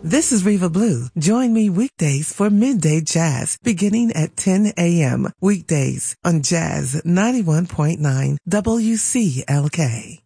This is Reva Blue. Join me weekdays for Midday Jazz beginning at 10 a.m. Weekdays on Jazz 91.9 WCLK.